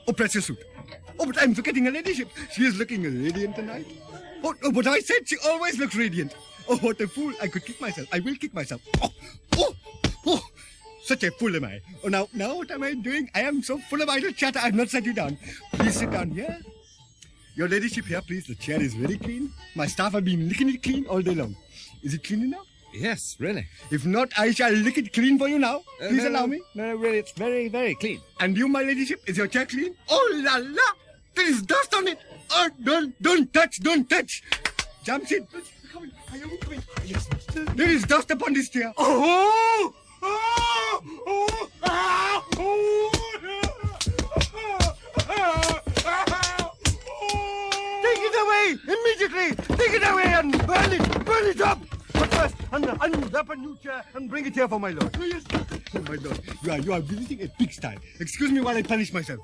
Oh, press your suit. Oh, but I'm forgetting her ladyship. She is looking radiant tonight. Oh, but I said she always looks radiant. Oh, what a fool. I could kick myself. I will kick myself. Oh. Such a fool am I. Oh, now what am I doing? I am so full of idle chatter. I have not set you down. Please sit down here. Your ladyship here, please. The chair is very clean. My staff have been licking it clean all day long. Is it clean enough? Yes, really. If not, I shall lick it clean for you now. Please allow me. No, really, it's very, very clean. And you, my ladyship, is your chair clean? Oh, la la! There is dust on it. Oh, don't touch. Jamshid, come in. Are you coming? Yes. There is dust upon this chair. Oh! Take it away immediately. Take it away and burn it up. But first, unwrap a new chair and bring it here for my lord. Oh, yes. Oh, my lord, you are visiting a pigsty. Excuse me while I punish myself.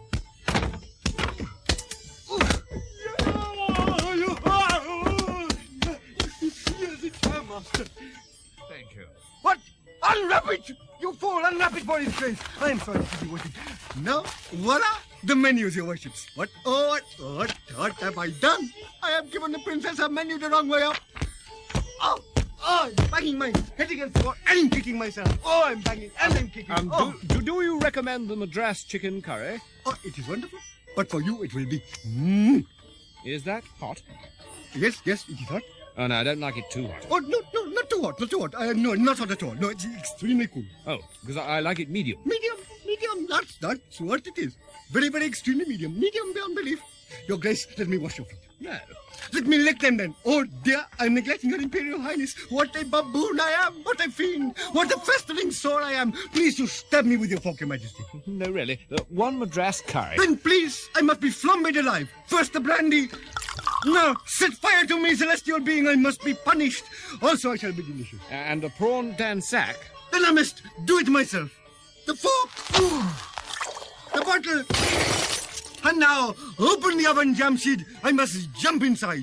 Yes, it's her, master. Thank you. What? Unwrap it! You fool! Unwrap it for his face! I am sorry to be worship. Now, voila! The menus, your worships. What have I done? I have given the princess her menu the wrong way up. Oh, I'm banging my head against the wall and kicking myself. Oh, I'm banging and I'm kicking. Do you recommend the Madras chicken curry? Oh, it is wonderful. But for you, it will be. Is that hot? Yes, it is hot. Oh, no, I don't like it too hot. Oh, no, not too hot. No, not hot at all. No, it's extremely cool. Oh, because I like it medium. Medium. That's what it is. Very, very extremely medium. Medium beyond belief. Your Grace, let me wash your feet. No. Let me lick them then. Oh, dear, I'm neglecting Her Imperial Highness. What a baboon I am. What a fiend. What a festering sore I am. Please, you stab me with your fork, Your Majesty. No, really. One Madras curry. Then, please, I must be flambéed alive. First the brandy. Now, set fire to me, celestial being. I must be punished. Also, I shall be delicious. And a prawn dansak. Then I must do it myself. The fork. Ooh. The bottle. And now, open the oven, Jamshid. I must jump inside.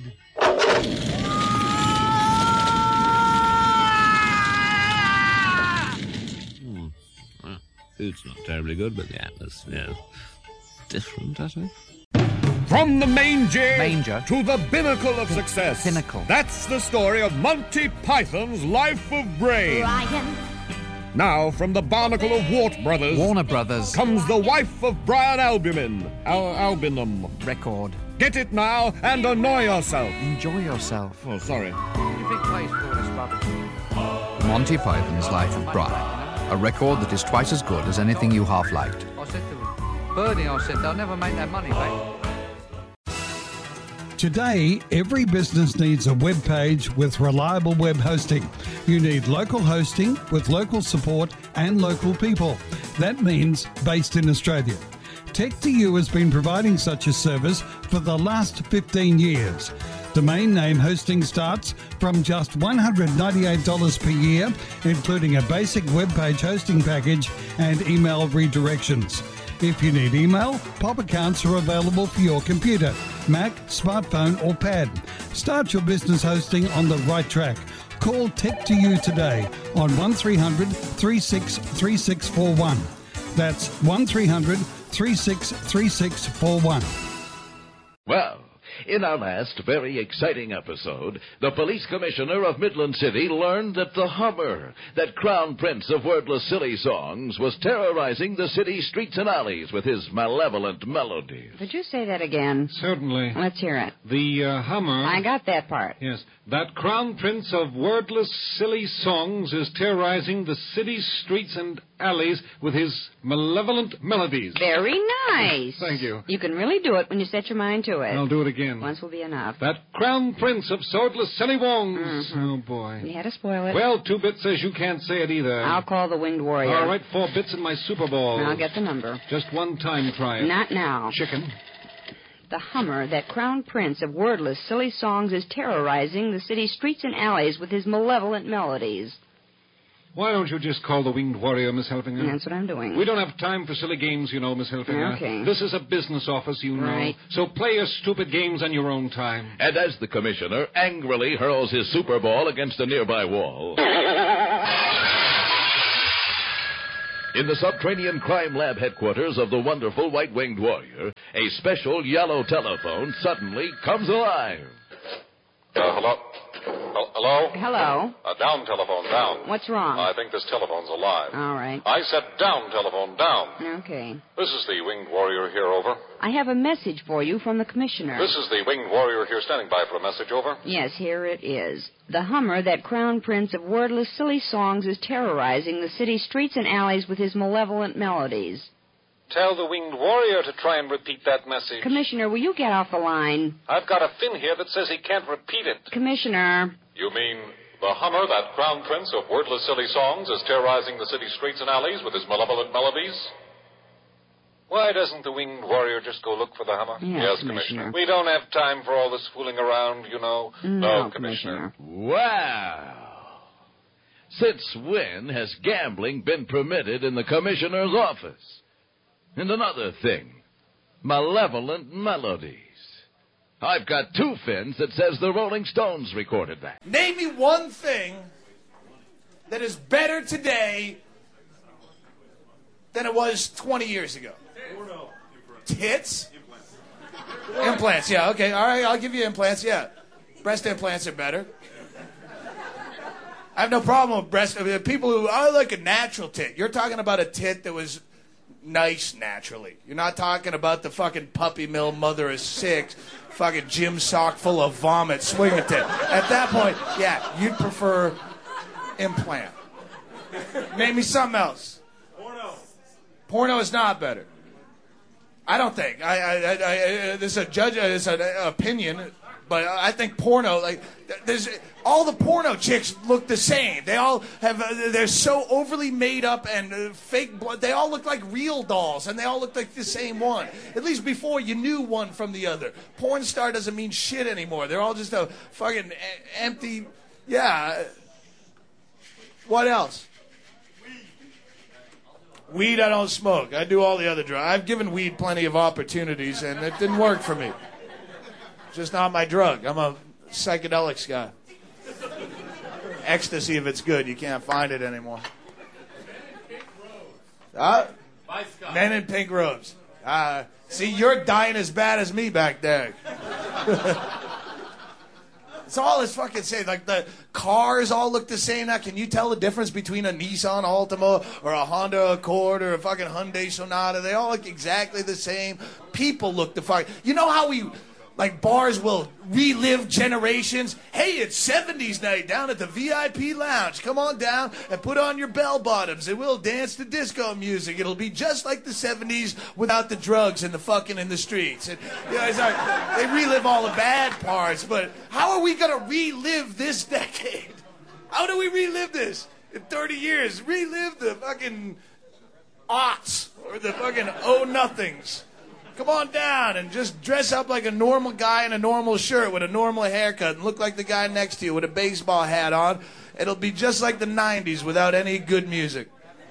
Food's not terribly good, but the atmosphere is different, I think. From the manger to the binnacle of success. Pinnacle. That's the story of Monty Python's Life of Brain. Ryan. Now, from the barnacle of Warner Brothers. comes the wife of Brian Albumin. Albinum. Record. Get it now and annoy yourself. Enjoy yourself. Oh, sorry. Monty Python's Life of Brian. A record that is twice as good as anything you half liked. I said to Bernie, they'll never make that money back. Today, every business needs a web page with reliable web hosting. You need local hosting with local support and local people. That means based in Australia. Tech2U has been providing such a service for the last 15 years. Domain name hosting starts from just $198 per year, including a basic web page hosting package and email redirections. If you need email, POP accounts are available for your computer, Mac, smartphone or pad. Start your business hosting on the right track. Call Tech2U today on 1300 36 3641. That's 1300 36 3641. Well, in our last very exciting episode, the police commissioner of Midland City learned that the Hummer, that crown prince of wordless silly songs, was terrorizing the city's streets and alleys with his malevolent melodies. Could you say that again? Certainly. Let's hear it. The Hummer... I got that part. Yes. That crown prince of wordless silly songs is terrorizing the city's streets and alleys with his malevolent melodies. Very nice. Thank you. You can really do it when you set your mind to it. I'll do it again. Once will be enough. That crown prince of swordless silly wongs. Mm-hmm. Oh, boy. You had to spoil it. Well, 2 Bits says you can't say it either. I'll call the Winged Warrior. All right, 4 Bits in my Super Bowl. I'll get the number. Just one time try it. Not now. Chicken. The Hummer, that crown prince of wordless silly songs, is terrorizing the city's streets and alleys with his malevolent melodies. Why don't you just call the Winged Warrior, Miss Helfinger? That's what I'm doing. We don't have time for silly games, you know, Miss Helfinger. Okay. This is a business office, you know. Right. So play your stupid games on your own time. And as the commissioner angrily hurls his Super Ball against a nearby wall, In the subterranean crime lab headquarters of the wonderful white-winged warrior, a special yellow telephone suddenly comes alive. Hello? Hello? Hello. Down telephone, down. What's wrong? I think this telephone's alive. All right. I said down telephone, down. Okay. This is the winged warrior here, over. I have a message for you from the commissioner. This is the winged warrior here standing by for a message, over. Yes, here it is. The Hummer that Crown Prince of wordless silly songs is terrorizing the city streets and alleys with his malevolent melodies. Tell the winged warrior to try and repeat that message. Commissioner, will you get off the line? I've got a fin here that says he can't repeat it. Commissioner. You mean the Hummer that Crown Prince of wordless silly songs is terrorizing the city streets and alleys with his malevolent melodies? Why doesn't the winged warrior just go look for the Hummer? Yes, Commissioner. We don't have time for all this fooling around, you know. No, Commissioner. Wow. Since when has gambling been permitted in the commissioner's office? And another thing, malevolent melodies. I've got two fins that says the Rolling Stones recorded that. Name me one thing that is better today than it was 20 years ago. Tits? Implants, yeah, okay. All right, I'll give you implants, yeah. Breast implants are better. I have no problem with breast. People who, I like a natural tit. You're talking about a tit that was nice naturally. You're not talking about the fucking puppy mill mother of six, fucking gym sock full of vomit swinging tit. At that point, yeah, you'd prefer implant. Name me something else. Porno is not better. I don't think. This is it's an opinion, but I think porno, like, there's all the porno chicks look the same. They all have, they're so overly made up and fake blood. They all look like real dolls, and they all look like the same one. At least before, you knew one from the other. Porn star doesn't mean shit anymore. They're all just a fucking empty, yeah. What else? Weed I don't smoke. I do all the other drugs. I've given weed plenty of opportunities, and it didn't work for me. Just not my drug. I'm a psychedelics guy. Ecstasy, if it's good, you can't find it anymore. Men in pink robes. See, you're dying as bad as me back there. It's all this fucking same. Like, the cars all look the same now. Can you tell the difference between a Nissan Altima or a Honda Accord or a fucking Hyundai Sonata? They all look exactly the same. People look the fuck. You know how we, like, bars will relive generations? Hey, it's 70s night down at the VIP lounge. Come on down and put on your bell bottoms and we'll dance to disco music. It'll be just like the 70s without the drugs and the fucking in the streets. And, you know, it's like, they relive all the bad parts, but how are we going to relive this decade? How do we relive this in 30 years? Relive the fucking aughts or the fucking oh-nothings. Come on down and just dress up like a normal guy in a normal shirt with a normal haircut and look like the guy next to you with a baseball hat on. It'll be just like the 90s without any good music.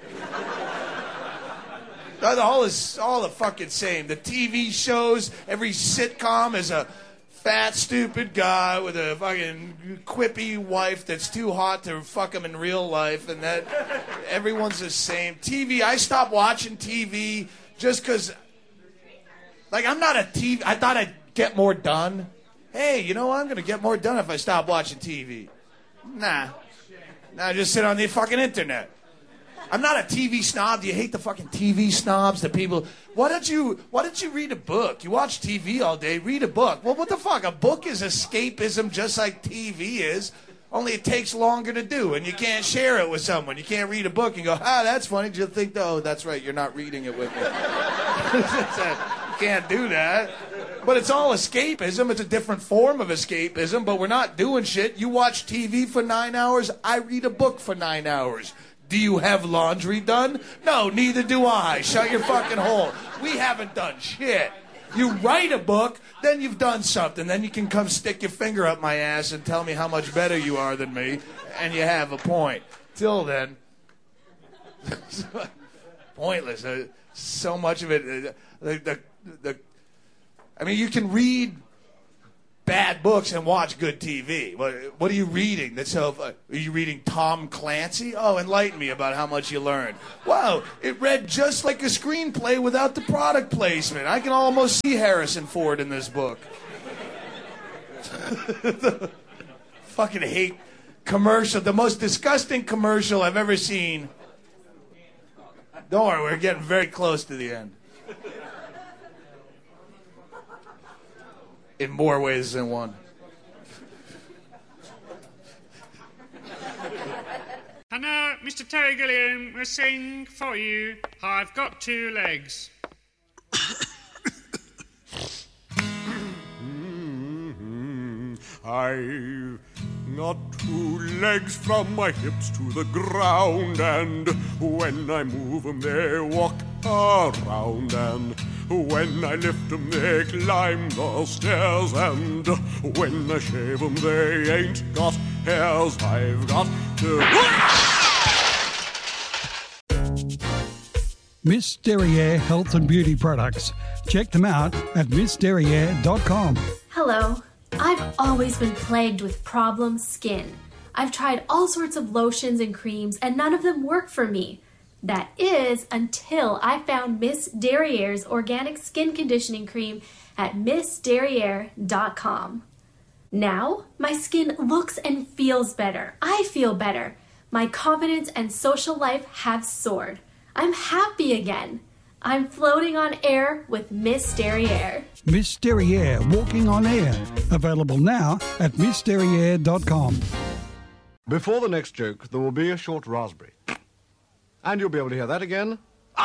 All the fucking same. The TV shows, every sitcom is a fat, stupid guy with a fucking quippy wife that's too hot to fuck him in real life, and that everyone's the same. TV, I stopped watching TV just because... Like, I'm not a TV... I thought I'd get more done. Hey, you know what? I'm going to get more done if I stop watching TV. Nah. I just sit on the fucking internet. I'm not a TV snob. Do you hate the fucking TV snobs? The people... Why don't you read a book? You watch TV all day. Read a book. Well, what the fuck? A book is escapism just like TV is. Only it takes longer to do, and you can't share it with someone. You can't read a book and go, that's funny. You'll think, oh, that's right. You're not reading it with me. Can't do that. But it's all escapism. It's a different form of escapism, but we're not doing shit. You watch TV for 9 hours. I read a book for 9 hours. Do you have laundry done? No, neither do I. Shut your fucking hole. We haven't done shit. You write a book, then you've done something. Then you can come stick your finger up my ass and tell me how much better you are than me, and you have a point. Till then, pointless. So much of it... I mean, you can read bad books and watch good TV. What are you reading? Are you reading Tom Clancy? Oh, enlighten me about how much you learned. Wow, it read just like a screenplay without the product placement. I can almost see Harrison Ford in this book. Fucking hate commercial. The most disgusting commercial I've ever seen. Don't worry, we're getting very close to the end. In more ways than one. And now, Mr. Terry Gilliam will sing for you, I've Got Two Legs. I've got two legs from my hips to the ground, and when I move them they walk around, and when I lift them they climb the stairs, and when I shave them they ain't got hairs. I've got to... Miss Derriere Health and Beauty Products. Check them out at missderriere.com. Hello. I've always been plagued with problem skin. I've tried all sorts of lotions and creams and none of them work for me. That is until I found Miss Derriere's organic skin conditioning cream at missderriere.com. Now, my skin looks and feels better. I feel better. My confidence and social life have soared. I'm happy again. I'm floating on air with Miss Derriere. Miss Derriere Walking on Air. Available now at missderriere.com. Before the next joke, there will be a short raspberry. And you'll be able to hear that again.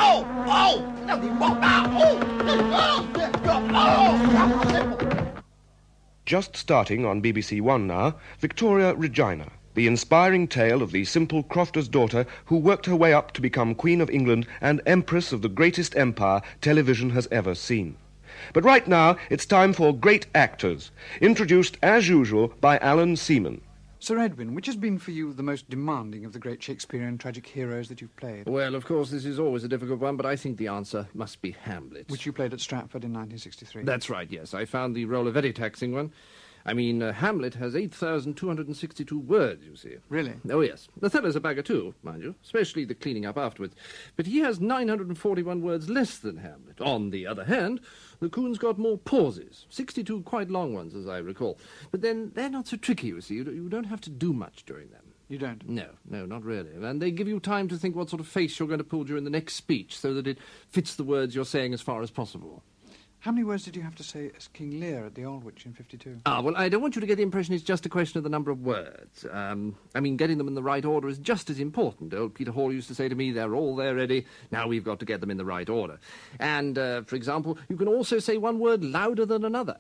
Just starting on BBC One now, Victoria Regina, the inspiring tale of the simple crofter's daughter who worked her way up to become Queen of England and Empress of the greatest empire television has ever seen. But right now, it's time for Great Actors, introduced as usual by Alan Seaman. Sir Edwin, which has been for you the most demanding of the great Shakespearean tragic heroes that you've played? Well, of course, this is always a difficult one, but I think the answer must be Hamlet. Which you played at Stratford in 1963. That's right, yes. I found the role a very taxing one. I mean, Hamlet has 8,262 words, you see. Really? Oh, yes. Othello's a bagger, too, mind you, especially the cleaning up afterwards. But he has 941 words less than Hamlet. On the other hand, the Coon's got more pauses, 62 quite long ones, as I recall. But then they're not so tricky, you see. You don't have to do much during them. You don't? No, not really. And they give you time to think what sort of face you're going to pull during the next speech so that it fits the words you're saying as far as possible. How many words did you have to say as King Lear at the Aldwych in 52? Well, I don't want you to get the impression it's just a question of the number of words. I mean, getting them in the right order is just as important. Old Peter Hall used to say to me, they're all there ready, now we've got to get them in the right order. And, for example, you can also say one word louder than another.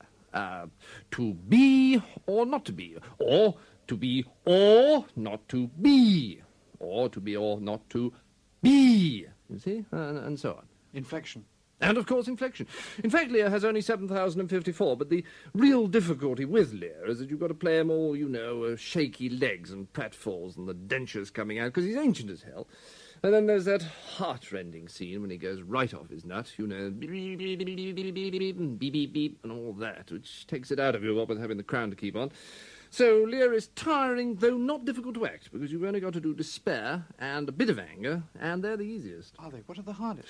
To be or not to be, or to be or not to be, or to be or not to be, you see, and so on. Inflection. And, of course, inflection. In fact, Lear has only 7,054, but the real difficulty with Lear is that you've got to play him all, you know, shaky legs and pratfalls and the dentures coming out, because he's ancient as hell. And then there's that heart-rending scene when he goes right off his nut, you know, beep, beep, beep, beep, beep, beep, beep, beep, beep, beep, beep, and all that, which takes it out of you, what with having the crown to keep on. So Lear is tiring, though not difficult to act, because you've only got to do despair and a bit of anger, and they're the easiest. Are they? What are the hardest?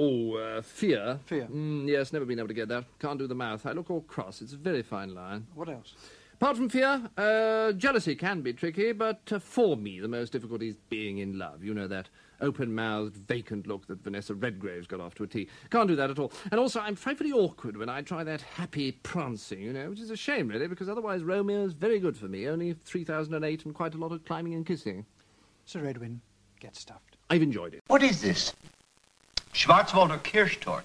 Fear. Fear? Yes, never been able to get that. Can't do the mouth. I look all cross. It's a very fine line. What else? Apart from fear, jealousy can be tricky, but for me the most difficult is being in love. You know, that open-mouthed, vacant look that Vanessa Redgrave's got off to a T. Can't do that at all. And also, I'm frightfully awkward when I try that happy prancing, you know, which is a shame, really, because otherwise Romeo's very good for me. Only 3008 and quite a lot of climbing and kissing. Sir Edwin, get stuffed. I've enjoyed it. What is this? Schwarzwälder Kirschtorte.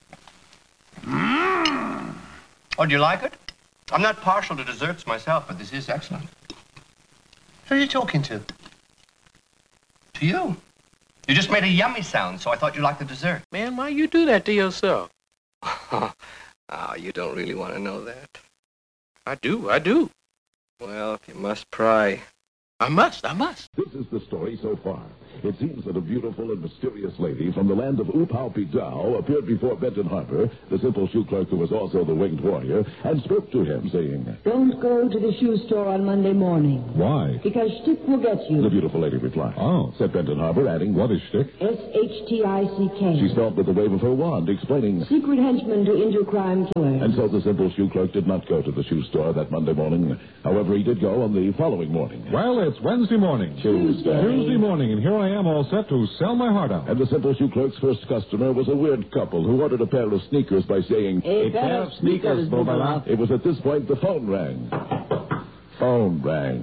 Mmm. Oh, do you like it? I'm not partial to desserts myself, but this is excellent. Who are you talking to? To you. You just made a yummy sound, so I thought you liked the dessert. Man, why you do that to yourself? Oh, you don't really want to know that. I do. Well, if you must pry. I must. This is the story so far. It seems that a beautiful and mysterious lady from the land of Upau-Pitau appeared before Benton Harbor, the simple shoe clerk who was also the winged warrior, and spoke to him, saying, Don't go to the shoe store on Monday morning. Why? Because Shtick will get you. The beautiful lady replied. Oh, said Benton Harbor, adding, what is Shtick? S-H-T-I-C-K. She spelled with the wave of her wand, explaining, secret henchman to injure crime killer. And so the simple shoe clerk did not go to the shoe store that Monday morning. However, he did go on the following morning. Well, it's Wednesday morning. Tuesday morning, and here I am all set to sell my heart out. And the simple shoe clerk's first customer was a weird couple who ordered a pair of sneakers by saying, A pair of sneakers, Bobala. It was at this point the phone rang. Phone rang.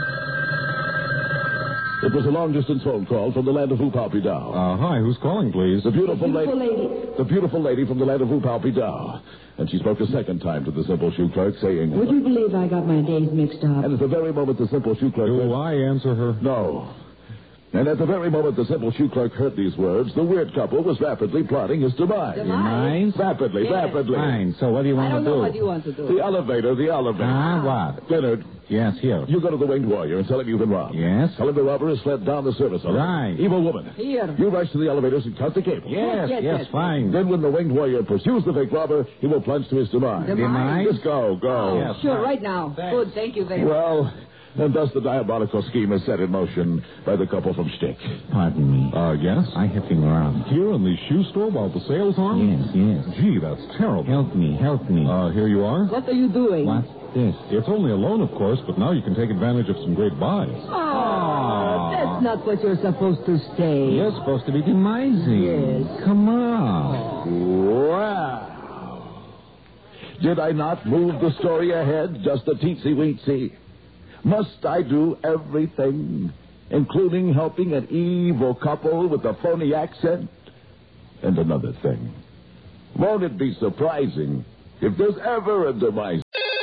It was a long-distance phone call from the land of Upau-Pitau. Hi, who's calling, please? The beautiful lady from the land of Upau-Pitau. And she spoke a second time to the simple shoe clerk, saying, Would you believe I got my days mixed up? And at the very moment the simple shoe clerk... Do I answer her? No. And at the very moment the simple shoe clerk heard these words, the weird couple was rapidly plotting his demise. Demise? Rapidly. Fine. So what do you want to do? I don't know what you want to do. The elevator. What? Leonard. Yes, here. You go to the winged warrior and tell him you've been robbed. Yes? Tell him the robber has fled down the service elevator. Right. Evil woman. Here. You rush to the elevators and cut the cable. Yes, fine. Then when the winged warrior pursues the fake robber, he will plunge to his demise. Demise? Just go. Yes, sure, fine. right now. Thanks. Good, thank you very much. Well, and thus the diabolical scheme is set in motion by the couple from Shtick. Pardon me. Yes? I have been around. Here in the shoe store while the sale's on? Yes. Gee, that's terrible. Help me. Here you are. What are you doing? What's this? It's only a loan, of course, but now you can take advantage of some great buys. Oh, that's not what you're supposed to say. You're supposed to be demising. Yes. Come on. Wow. Did I not move the story ahead just a teensy-weensy? Must I do everything, including helping an evil couple with a phony accent? And another thing. Won't it be surprising if there's ever a demise?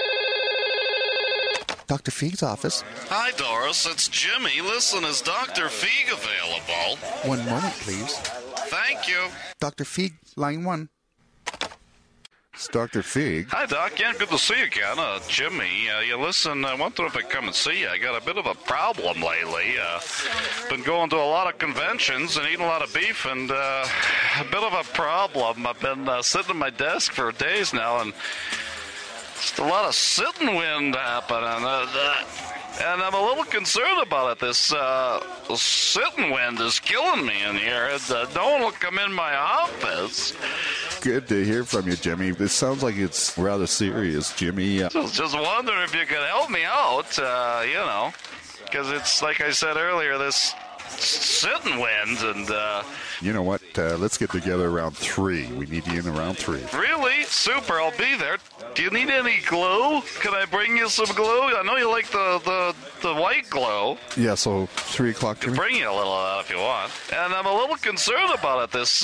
Dr. Feig's office. Hi, Doris. It's Jimmy. Listen, is Dr. Feig available? 1 moment, please. Thank you. Dr. Feig, line 1. It's Dr. Feig. Hi, Doc. Yeah, good to see you again. Jimmy, listen, I wonder if I come and see you. I got a bit of a problem lately. Been going to a lot of conventions and eating a lot of beef, and a bit of a problem. I've been sitting at my desk for days now, and just a lot of sitting wind happening. And I'm a little concerned about it. This sitting wind is killing me in here. No one will come in my office. Good to hear from you, Jimmy. This sounds like it's rather serious, Jimmy. Just wondering if you could help me out, because it's, like I said earlier, this sitting wind, and... You know what? Let's get together around 3. We need you in around 3. Really? Super, I'll be there. Do you need any glue? Can I bring you some glue? I know you like the white glue. Yeah, so 3 o'clock, Jimmy? Bring you a little of that if you want. And I'm a little concerned about it. This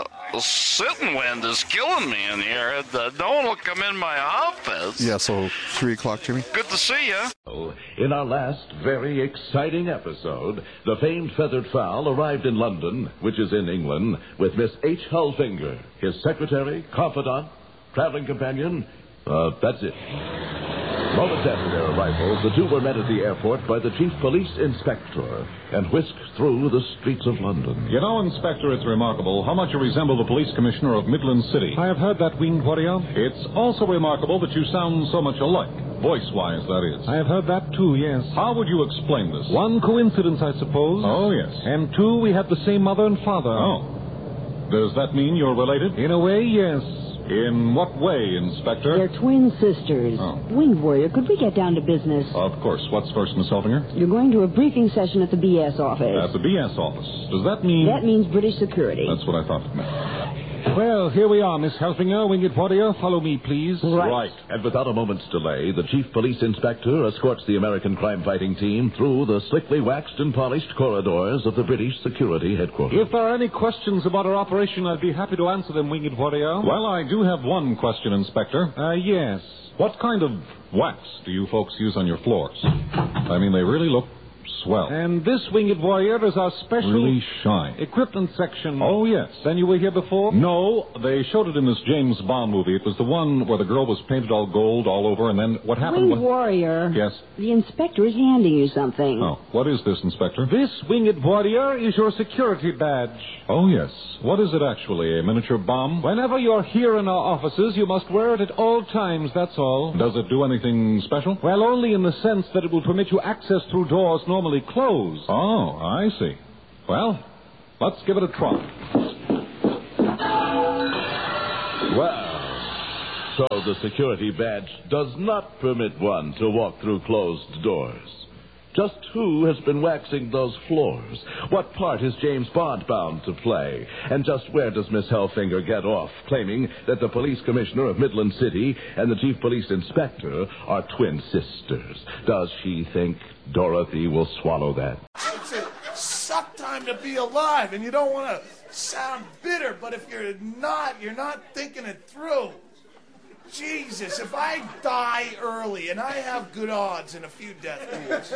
sitting wind is killing me in here. No one will come in my office. Yeah, so 3 o'clock, Jimmy? Good to see you. In our last very exciting episode, the famed feathered fowl arrived in London, which is in England, with Miss H. Hullfinger, his secretary, confidant, traveling companion. That's it. Moments after their arrival, the two were met at the airport by the chief police inspector and whisked through the streets of London. You know, Inspector, it's remarkable how much you resemble the police commissioner of Midland City. I have heard that, winged warrior. It's also remarkable that you sound so much alike. Voice-wise, that is. I have heard that, too, yes. How would you explain this? One, coincidence, I suppose. Oh, yes. And 2, we have the same mother and father. Oh. Does that mean you're related? In a way, yes. In what way, Inspector? They're twin sisters. Oh. Winged warrior, could we get down to business? Of course. What's first, Miss Hullfinger? You're going to a briefing session at the BS office. At the BS office. Does that mean... That means British security. That's what I thought it meant. Well, here we are, Miss Hullfinger, winged warrior. Follow me, please. Right. And without a moment's delay, the chief police inspector escorts the American crime-fighting team through the slickly waxed and polished corridors of the British security headquarters. If there are any questions about our operation, I'd be happy to answer them, winged warrior. Well, I do have one question, Inspector. Yes. What kind of wax do you folks use on your floors? I mean, they really look Swell. And this winged warrior is our special... Really shy. Equipment section. Oh, yes. Then you were here before? No, they showed it in this James Bond movie. It was the one where the girl was painted all gold all over, and then what happened... Winged warrior. Yes? The inspector is handing you something. Oh, what is this, Inspector? This winged warrior is your security badge. Oh, yes. What is it actually, a miniature bomb? Whenever you're here in our offices, you must wear it at all times, that's all. Does it do anything special? Well, only in the sense that it will permit you access through doors normally closed. Oh, I see. Well, let's give it a try. Well, so the security badge does not permit one to walk through closed doors. Just who has been waxing those floors? What part is James Bond bound to play? And just where does Miss Hellfinger get off claiming that the police commissioner of Midland City and the chief police inspector are twin sisters? Does she think Dorothy will swallow that? It's a suck time to be alive, and you don't want to sound bitter, but if you're not thinking it through. Jesus, if I die early, and I have good odds in a few death pools,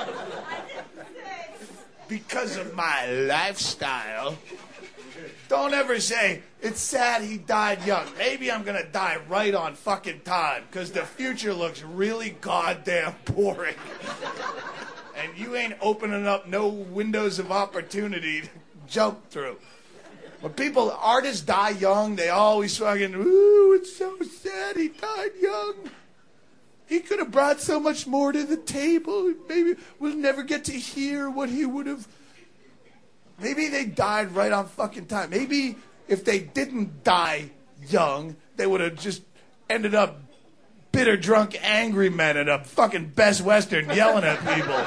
because of my lifestyle, don't ever say, it's sad he died young. Maybe I'm going to die right on fucking time, because the future looks really goddamn boring. And you ain't opening up no windows of opportunity to jump through. When artists die young, they always fucking, ooh, it's so sad he died young. He could have brought so much more to the table. Maybe we'll never get to hear what he would have. Maybe they died right on fucking time. Maybe if they didn't die young, they would have just ended up bitter, drunk, angry men at a fucking Best Western yelling at people.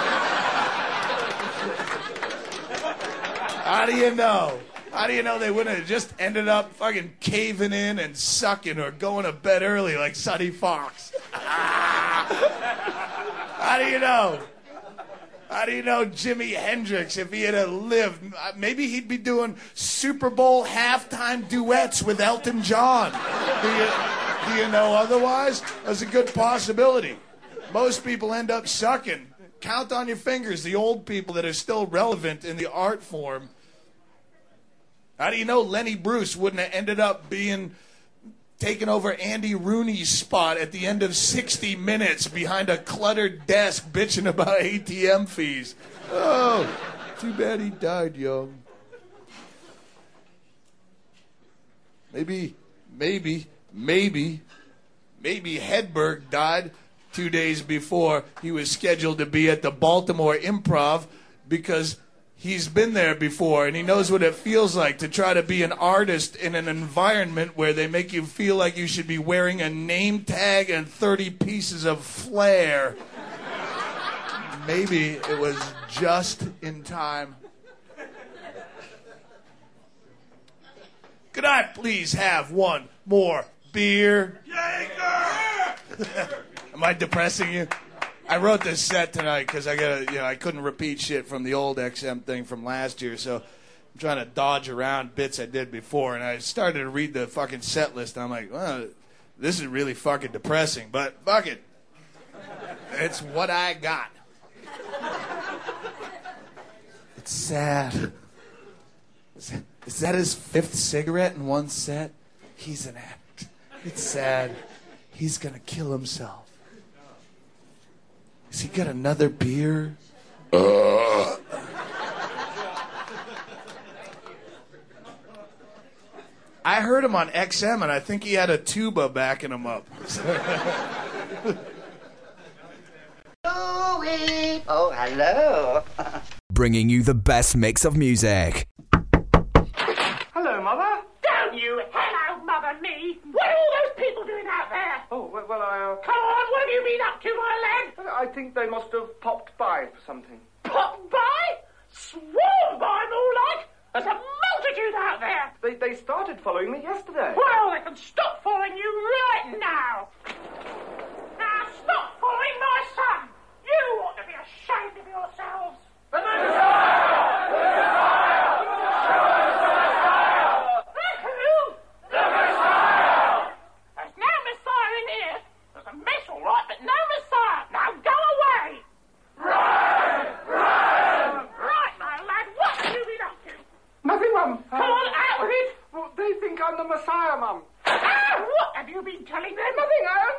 How do you know? How do you know they wouldn't have just ended up fucking caving in and sucking or going to bed early like Sonny Fox? How do you know? How do you know Jimi Hendrix, if he had lived, maybe he'd be doing Super Bowl halftime duets with Elton John? Do you know otherwise? That's a good possibility. Most people end up sucking. Count on your fingers the old people that are still relevant in the art form. How do you know Lenny Bruce wouldn't have ended up taking over Andy Rooney's spot at the end of 60 Minutes behind a cluttered desk bitching about ATM fees? Oh, too bad he died young. Maybe Hedberg died 2 days before he was scheduled to be at the Baltimore Improv because he's been there before, and he knows what it feels like to try to be an artist in an environment where they make you feel like you should be wearing a name tag and 30 pieces of flair. Maybe it was just in time. Could I please have one more beer? Am I depressing you? I wrote this set tonight because I couldn't repeat shit from the old XM thing from last year, so I'm trying to dodge around bits I did before, and I started to read the fucking set list, and I'm like, well, this is really fucking depressing, but fuck it. It's what I got. It's sad. Is that his 5th cigarette in one set? He's an addict. It's sad. He's gonna kill himself. Has he got another beer? I heard him on XM, and I think he had a tuba backing him up. Oh, hello. Bringing you the best mix of music. Hello, Mother. Don't you hello, Mother me. What are all those people doing out there? Oh, well, I... Come on, what have you been up to, my lad? I think they must have popped by for something. Popped by? Sworn by, more like. There's a multitude out there. They started following me yesterday. Well, they can stop following you right now. Now, stop following my son. You ought to be ashamed of yourselves. The Messiah! The Messiah! Who? The Messiah! There's no Messiah in here. There's a mess, all right, but no Messiah. Now go away. Right! Mum! Come on, out with it! Well, they think I'm the Messiah, Mum. Ah, what have you been telling them? Nothing, I